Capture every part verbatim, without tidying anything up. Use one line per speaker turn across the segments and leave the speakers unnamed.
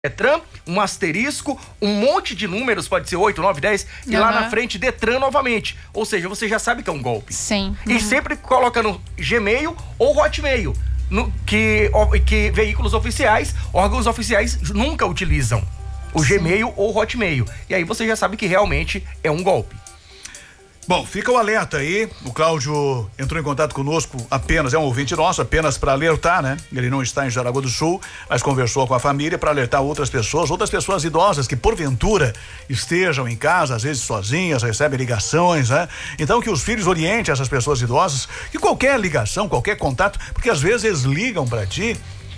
Detran, um asterisco, um monte de números, pode ser oito, nove, dez, e uhum. lá na frente Detran novamente. Ou seja, você já sabe que é um golpe.
Sim.
E uhum. sempre coloca no Gmail ou Hotmail, no, que, que veículos oficiais, órgãos oficiais nunca utilizam o Sim. Gmail ou Hotmail. E aí você já sabe que realmente é um golpe.
Bom, fica o alerta aí. O Cláudio entrou em contato conosco apenas, é um ouvinte nosso, apenas para alertar, né? Ele não está em Jaraguá do Sul, mas conversou com a família para alertar outras pessoas, outras pessoas idosas que porventura estejam em casa, às vezes sozinhas, recebem ligações, né? Então que os filhos orientem essas pessoas idosas, que qualquer ligação, qualquer contato, porque às vezes eles ligam para ti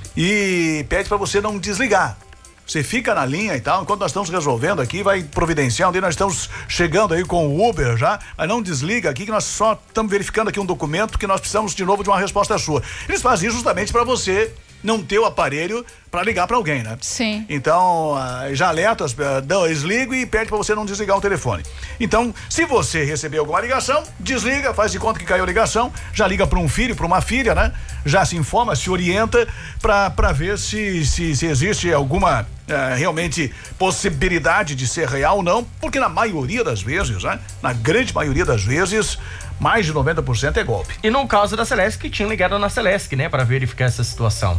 e pede para você não desligar. Você fica na linha e tal, enquanto nós estamos resolvendo aqui, vai providenciar, onde nós estamos chegando aí com o Uber já, mas não desliga aqui que nós só estamos verificando aqui um documento que nós precisamos de novo de uma resposta sua. Eles fazem isso justamente para você não ter o aparelho para ligar para alguém, né?
Sim.
Então, uh, já alerta, uh, desliga e pede para você não desligar o telefone. Então, se você receber alguma ligação, desliga, faz de conta que caiu a ligação, já liga para um filho, para uma filha, né? Já se informa, se orienta para ver se, se, se existe alguma uh, realmente possibilidade de ser real ou não, porque na maioria das vezes, né? Na grande maioria das vezes, mais de noventa por cento é golpe.
E no caso da Celesc, que tinha ligado na Celesc, né, para verificar essa situação.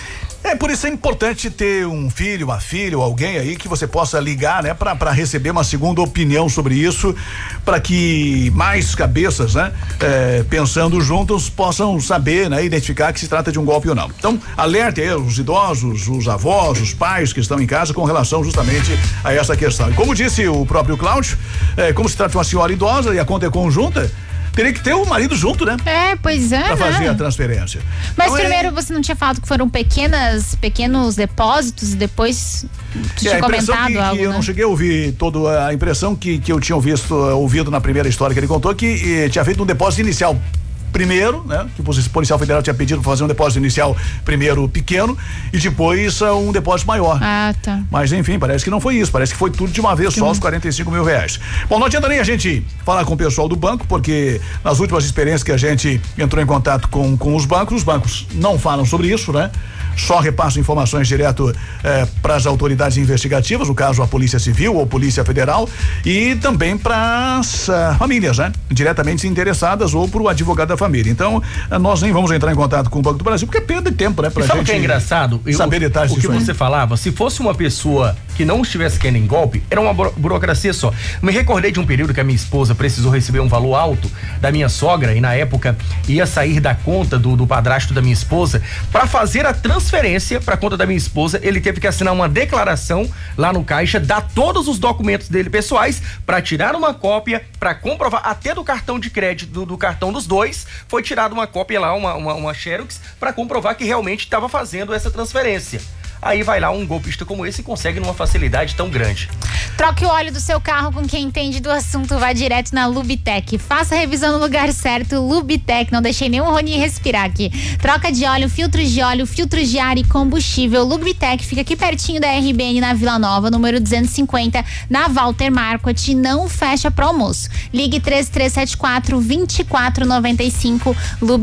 É, por isso é importante ter um filho, uma filha ou alguém aí que você possa ligar, né, pra, pra receber uma segunda opinião sobre isso, para que mais cabeças, né, é, pensando juntos, possam saber, né, identificar que se trata de um golpe ou não. Então, alerte aí os idosos, os avós, os pais que estão em casa com relação justamente a essa questão. E como disse o próprio Cláudio, é, como se trata de uma senhora idosa e a conta é conjunta, teria que ter o marido junto, né?
É, pois é.
Pra fazer
né?
a transferência.
Mas
então,
primeiro
é...
você não tinha falado que foram pequenas, pequenos depósitos e depois tu tinha
é,
comentado
que,
algo,
que eu
né?
não cheguei a ouvir toda a impressão que, que eu tinha visto, ouvido na primeira história que ele contou, que eh, tinha feito um depósito inicial primeiro, né? Que o Policial Federal tinha pedido para fazer um depósito inicial primeiro pequeno e depois um depósito maior.
Ah, tá.
Mas enfim, parece que não foi isso, parece que foi tudo de uma vez, que só bom. Os quarenta e cinco mil reais. Bom, não adianta nem a gente falar com o pessoal do banco, porque nas últimas experiências que a gente entrou em contato com, com os bancos, os bancos não falam sobre isso, né? Só repassam informações direto eh, para as autoridades investigativas, no caso a Polícia Civil ou Polícia Federal, e também para as uh, famílias, né? Diretamente interessadas ou para o advogado da família. Então, uh, nós nem vamos entrar em contato com o Banco do Brasil, porque é perda de tempo, né? Pra
gente.
Sabe
o que é engraçado?
Saber
eu,
detalhes
o que
disso
você
aí.
falava, se fosse uma pessoa que não estivesse querendo em golpe, era uma buro- burocracia só. Me recordei de um período que a minha esposa precisou receber um valor alto da minha sogra e na época ia sair da conta do, do padrasto da minha esposa. Para fazer a transferência para conta da minha esposa, ele teve que assinar uma declaração lá no caixa, dar todos os documentos dele pessoais para tirar uma cópia, para comprovar até do cartão de crédito do, do cartão dos dois, foi tirada uma cópia lá, uma, uma, uma xerox, para comprovar que realmente estava fazendo essa transferência. Aí vai lá um golpista como esse e consegue numa facilidade tão grande.
Troque o óleo do seu carro com quem entende do assunto, vai direto na Lubitec. Faça a revisão no lugar certo, Lubitec. Não deixei nenhum Rony respirar aqui. Troca de óleo, filtros de óleo, filtros de ar e combustível. Lubitec fica aqui pertinho da R B N na Vila Nova, número duzentos e cinquenta, na Walter Marquardt. Não fecha pro almoço. Ligue três três sete quatro, dois quatro nove cinco,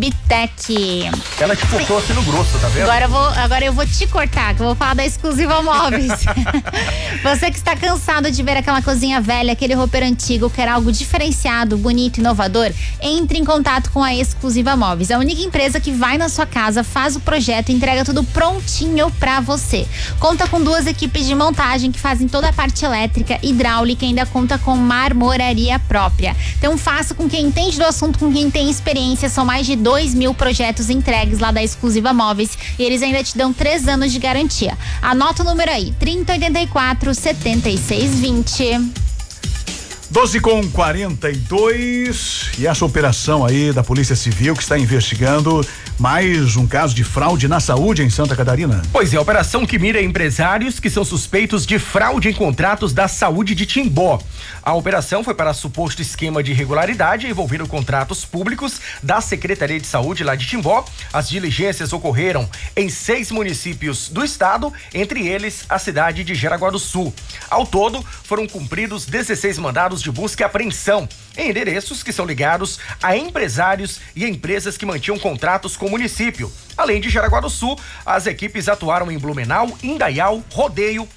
Lubitec.
Ela te cortou assim no grosso, tá vendo?
Agora eu vou, agora eu vou te cortar, que eu vou falar da Exclusiva Móveis. Você que está cansado de ver aquela cozinha velha, aquele roupeiro antigo, quer algo diferenciado, bonito, inovador, entre em contato com a Exclusiva Móveis. A única empresa que vai na sua casa, faz o projeto e entrega tudo prontinho pra você. Conta com duas equipes de montagem que fazem toda a parte elétrica, hidráulica e ainda conta com marmoraria própria. Então faça com quem entende do assunto, com quem tem experiência. São mais de dois mil projetos entregues lá da Exclusiva Móveis e eles ainda te dão três anos de garantia. Anota o número aí, trinta oitenta e quatro, setenta e seis vinte.
doze com quarenta e dois, e essa operação aí da Polícia Civil que está investigando mais um caso de fraude na saúde em Santa Catarina.
Pois é, a operação que mira empresários que são suspeitos de fraude em contratos da saúde de Timbó. A operação foi para suposto esquema de irregularidade envolvendo contratos públicos da Secretaria de Saúde lá de Timbó. As diligências ocorreram em seis municípios do estado, entre eles a cidade de Jaraguá do Sul. Ao todo, foram cumpridos dezesseis mandados de busca e apreensão em endereços que são ligados a empresários e empresas que mantinham contratos com o município. Além de Jaraguá do Sul, as equipes atuaram em Blumenau, Indaial, Rodeio,